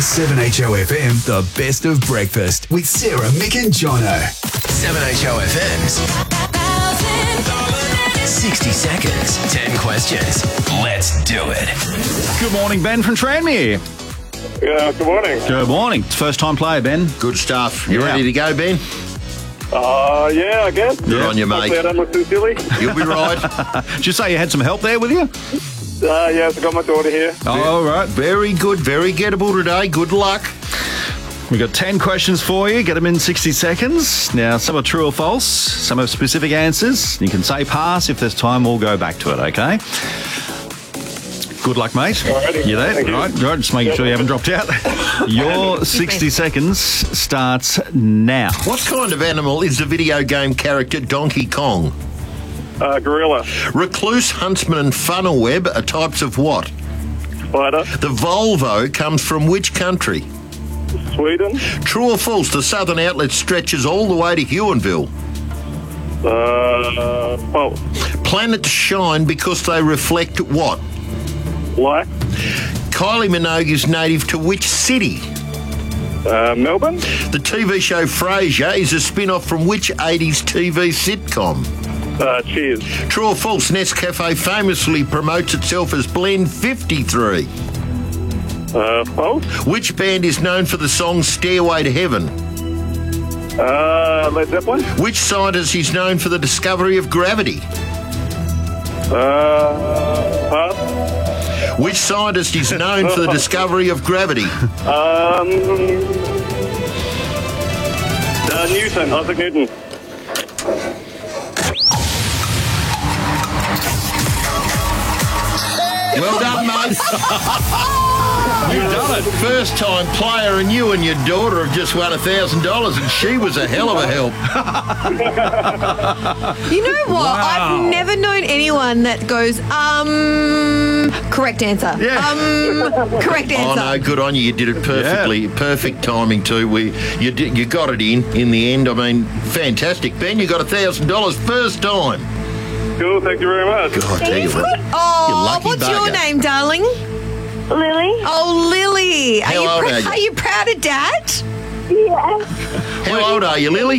7HOFM, the best of breakfast with Sarah, Mick and Jono. 7HOFM's 60 seconds, 10 questions. Let's do it. Good morning, Ben from Tranmere. Good morning. Good morning. First time player, Ben. Good stuff. You ready to go, Ben? Yeah, I guess. Good on you, mate. Hopefully I don't look too silly. You'll be right. Did you say you had some help there with you? Yes, I got my daughter here. Oh, all right. Very good. Very gettable today. Good luck. We've got 10 questions for you. Get them in 60 seconds. Now, some are true or false. Some are specific answers. You can say pass. If there's time, we'll go back to it, okay? Good luck, mate. Alrighty. You there? Thank you. Right, just making sure you haven't dropped out. Your 60 seconds starts now. What kind of animal is the video game character Donkey Kong? Gorilla. Recluse, huntsman and funnel web are types of what? Spider. The Volvo comes from which country? Sweden. True or false, the southern outlet stretches all the way to Huonville? False. Planets shine because they reflect what? Light. Kylie Minogue is native to which city? Melbourne. The TV show Frasier is a spin-off from which 80s TV sitcom? Cheers. True or false, Nescafe famously promotes itself as Blend 53? False. Which band is known for the song Stairway to Heaven? Led Zeppelin. Which scientist is known for the discovery of gravity? Pass. Which scientist is known for the discovery of gravity? Newton. Isaac Newton. Well done, mate. You've done it. First time player, and you and your daughter have just won $1,000, and she was a hell of a help. You know what? Wow. I've never known anyone that goes, correct answer. Yeah. Correct Oh answer. no, good on you. You did it perfectly. Perfect timing too. You got it in the end. I mean, fantastic. Ben, you got $1,000 first time. Cool, thank you very much. God, I tell you what. Oh, You lucky what's your bugger. name, darling? Lily? Oh, Lily. How old are you? Are you proud of Dad? Yeah. How old are you, Lily?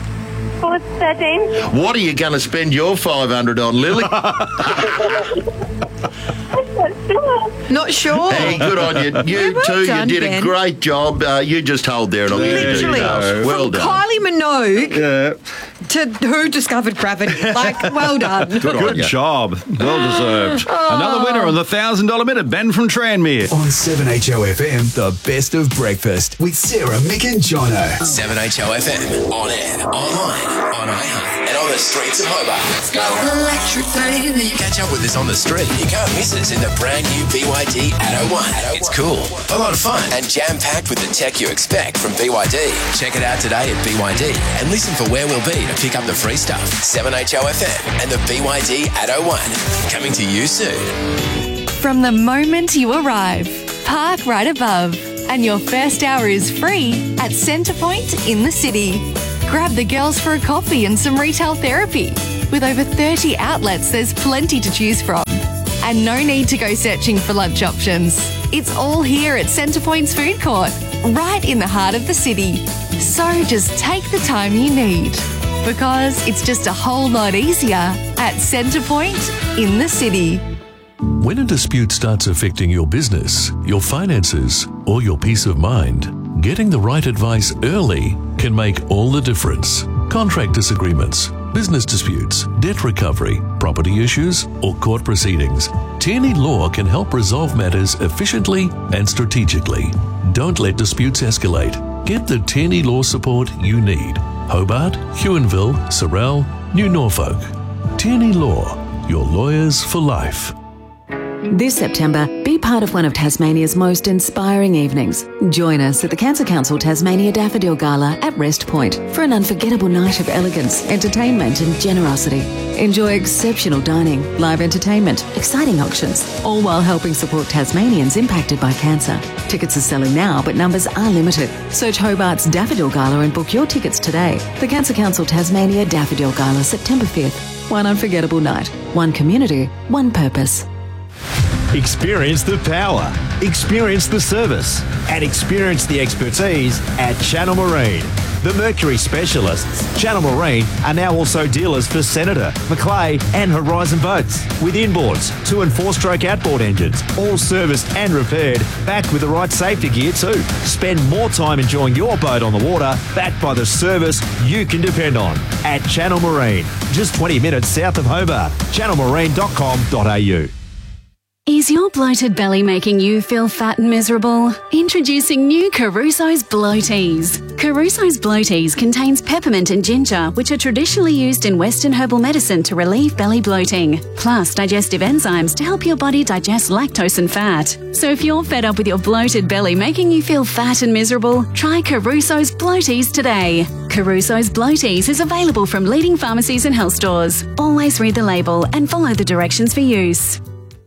13. What are you going to spend your $500 on, Lily? Not sure. Hey, good on you. You well too. done, You did Ben. a great job. You just hold there and I'll give you Literally. details. Well From done. Kylie Minogue Yeah. to who discovered gravity. Like, well done. Good Good job. Well deserved. Another winner on the $1,000 minute, Ben from Tranmere. On 7HOFM, the best of breakfast with Sarah, Mick and Jono. 7HOFM. On air, online, on iHeart, and on the streets of Hobart. Electric baby. Catch up with us on the street. You can't miss us in the brand new BYD Atto 1. It's cool, a lot of fun, and jam-packed with the tech you expect from BYD. Check it out today at BYD and listen for where we'll be to pick up the free stuff. 7HOFM and the BYD Atto 1. Coming to you soon. From the moment you arrive, park right above, and your first hour is free at Centrepoint in the city. Grab the girls for a coffee and some retail therapy. With over 30 outlets, there's plenty to choose from. And no need to go searching for lunch options. It's all here at Centrepoint's food court, right in the heart of the city. So just take the time you need, because it's just a whole lot easier at Centrepoint in the city. When a dispute starts affecting your business, your finances, or your peace of mind, getting the right advice early can make all the difference. Contract disagreements, business disputes, debt recovery, property issues, or court proceedings. Tierney Law can help resolve matters efficiently and strategically. Don't let disputes escalate. Get the Tierney Law support you need. Hobart, Huonville, Sorell, New Norfolk. Tierney Law, your lawyers for life. This September, be part of one of Tasmania's most inspiring evenings. Join us at the Cancer Council Tasmania Daffodil Gala at Rest Point for an unforgettable night of elegance, entertainment and generosity. Enjoy exceptional dining, live entertainment, exciting auctions, all while helping support Tasmanians impacted by cancer. Tickets are selling now, but numbers are limited. Search Hobart's Daffodil Gala and book your tickets today. The Cancer Council Tasmania Daffodil Gala, September 5th. One unforgettable night, one community, one purpose. Experience the power, experience the service, and experience the expertise at Channel Marine. The Mercury specialists, Channel Marine, are now also dealers for Senator, Macleay and Horizon boats. With inboards, 2 and 4-stroke outboard engines, all serviced and repaired, backed with the right safety gear too. Spend more time enjoying your boat on the water, backed by the service you can depend on. At Channel Marine, just 20 minutes south of Hobart. channelmarine.com.au. Is your bloated belly making you feel fat and miserable? Introducing new Caruso's Bloaties. Caruso's Bloaties contains peppermint and ginger, which are traditionally used in Western herbal medicine to relieve belly bloating, plus digestive enzymes to help your body digest lactose and fat. So if you're fed up with your bloated belly making you feel fat and miserable, try Caruso's Bloaties today. Caruso's Bloaties is available from leading pharmacies and health stores. Always read the label and follow the directions for use.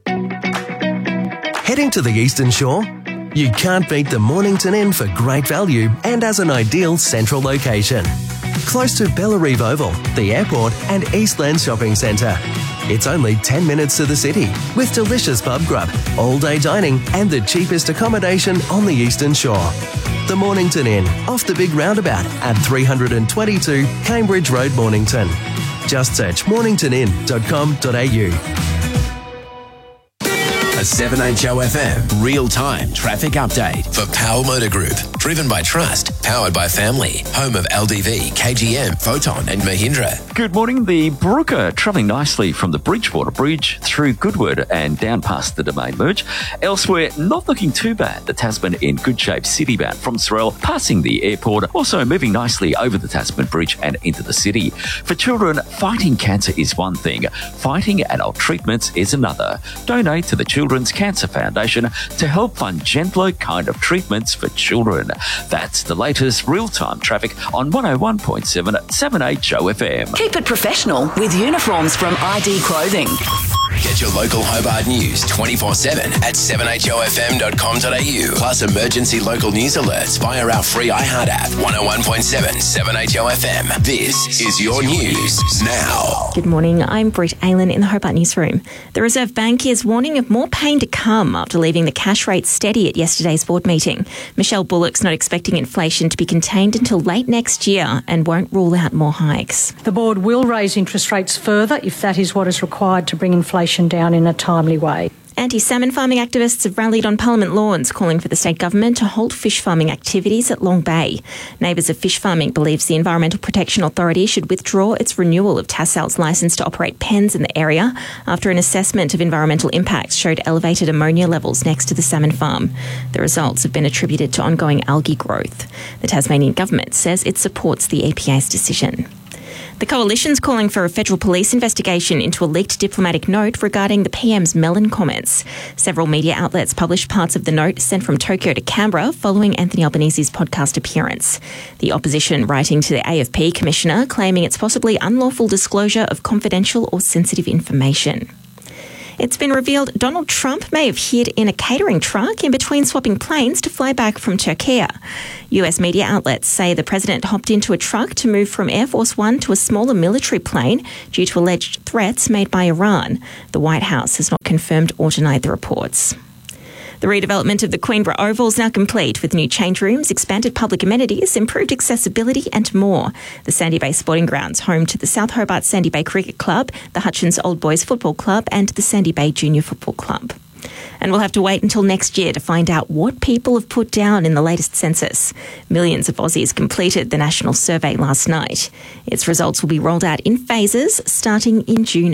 Heading to the Eastern Shore? You can't beat the Mornington Inn for great value and as an ideal central location. Close to Bellarive Oval, the airport and Eastland Shopping Centre. It's only 10 minutes to the city with delicious pub grub, all-day dining and the cheapest accommodation on the Eastern Shore. The Mornington Inn, off the big roundabout at 322 Cambridge Road, Mornington. Just search morningtonin.com.au. A 7HO FM real-time traffic update for Powell Motor Group. Driven by trust, powered by family. Home of LDV, KGM, Photon and Mahindra. Good morning. The Brooker travelling nicely from the Bridgewater Bridge through Goodwood and down past the Domain Merge. Elsewhere, not looking too bad. The Tasman in good shape, citybound from Sorell, passing the airport. Also moving nicely over the Tasman Bridge and into the city. For children, fighting cancer is one thing. Fighting adult treatments is another. Donate to the Children's Cancer Foundation to help fund gentler kind of treatments for children. That's the latest real-time traffic on 101.7 at 7HO FM. Keep it professional with uniforms from ID Clothing. Get your local Hobart news 24/7 at 7HOFM.com.au. Plus emergency local news alerts via our free iHeart app. 101.7 7HO FM. This is your news now. Good morning. I'm Britt Aylan in the Hobart Newsroom. The Reserve Bank is warning of more pain to come after leaving the cash rate steady at yesterday's board meeting. Michelle Bullock's not expecting inflation to be contained until late next year and won't rule out more hikes. The board will raise interest rates further if that is what is required to bring inflation down in a timely way. Anti-salmon farming activists have rallied on Parliament lawns, calling for the state government to halt fish farming activities at Long Bay. Neighbours of Fish Farming believes the Environmental Protection Authority should withdraw its renewal of Tassal's licence to operate pens in the area after an assessment of environmental impacts showed elevated ammonia levels next to the salmon farm. The results have been attributed to ongoing algae growth. The Tasmanian government says it supports the EPA's decision. The Coalition's calling for a federal police investigation into a leaked diplomatic note regarding the PM's Melon comments. Several media outlets published parts of the note sent from Tokyo to Canberra following Anthony Albanese's podcast appearance. The opposition writing to the AFP Commissioner claiming it's possibly unlawful disclosure of confidential or sensitive information. It's been revealed Donald Trump may have hid in a catering truck in between swapping planes to fly back from Turkey. US media outlets say the president hopped into a truck to move from Air Force One to a smaller military plane due to alleged threats made by Iran. The White House has not confirmed or denied the reports. The redevelopment of the Queenborough Oval is now complete with new change rooms, expanded public amenities, improved accessibility and more. The Sandy Bay Sporting Grounds, home to the South Hobart Sandy Bay Cricket Club, the Hutchins Old Boys Football Club and the Sandy Bay Junior Football Club. And we'll have to wait until next year to find out what people have put down in the latest census. Millions of Aussies completed the national survey last night. Its results will be rolled out in phases starting in June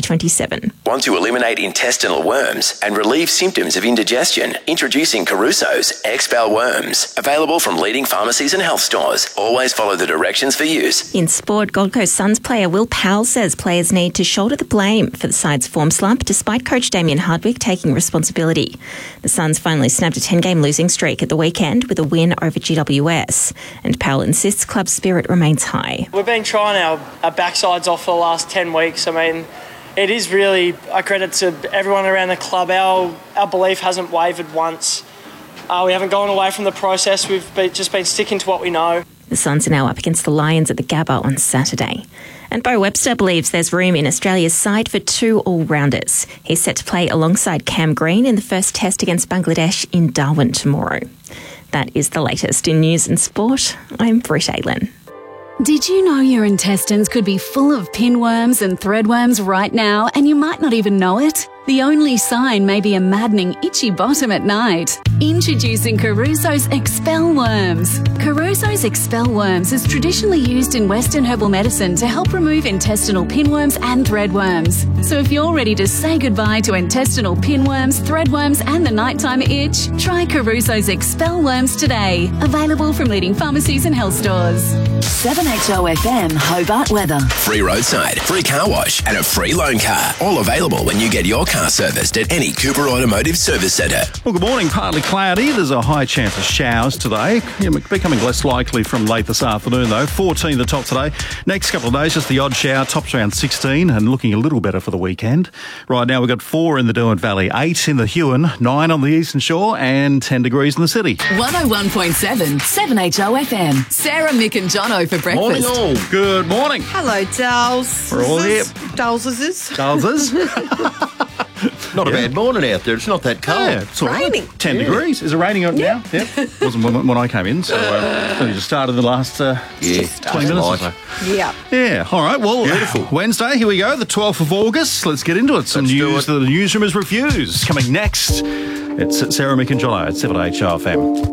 2027. Want to eliminate intestinal worms and relieve symptoms of indigestion? Introducing Caruso's Expel Worms. Available from leading pharmacies and health stores. Always follow the directions for use. In sport, Gold Coast Suns player Will Powell says players need to shoulder the blame for the side's form slump despite coach Damien Hardwick taking responsibility. The Suns finally snapped a 10-game losing streak at the weekend with a win over GWS. And Powell insists club spirit remains high. We've been trying our backsides off for the last 10 weeks. I mean, it is really a credit to everyone around the club. Our belief hasn't wavered once. We haven't gone away from the process. We've just been sticking to what we know. The Suns are now up against the Lions at the Gabba on Saturday. And Bo Webster believes there's room in Australia's side for 2 all-rounders. He's set to play alongside Cam Green in the first test against Bangladesh in Darwin tomorrow. That is the latest in news and sport. I'm Britt Aylin. Did you know your intestines could be full of pinworms and threadworms right now and you might not even know it? The only sign may be a maddening itchy bottom at night. Introducing Caruso's Expel Worms. Caruso's Expel Worms is traditionally used in Western herbal medicine to help remove intestinal pinworms and threadworms. So if you're ready to say goodbye to intestinal pinworms, threadworms and the nighttime itch, try Caruso's Expel Worms today. Available from leading pharmacies and health stores. 7HOFM Hobart weather. Free roadside, free car wash, and a free loan car. All available when you get your car serviced at any Cooper Automotive Service Centre. Well, good morning. Partly cloudy. There's a high chance of showers today. Becoming less likely from late this afternoon, though. 14 the top today. Next couple of days, just the odd shower. Tops around 16 and looking a little better for the weekend. Right now, we've got 4 in the Derwent Valley, 8 in the Huon, 9 on the Eastern Shore, and 10 degrees in the city. 101.7 7HOFM. Sarah, Mick and Jono for breakfast. Morning all. Good morning. Hello, Dales. We're all here. Dalses. Not a bad morning out there. It's not that cold. Yeah, it's all right. Raining. 10 degrees. Is it raining out now? Yep. Wasn't when I came in, so it's only just started the last 20 minutes or so. Yeah. Yeah, all right. Well, beautiful. Wednesday, here we go, the 12th of August. Let's get into it. Some news that the newsroom has refused. Coming next, it's Sarah, Mick and Jono at 7HRFM.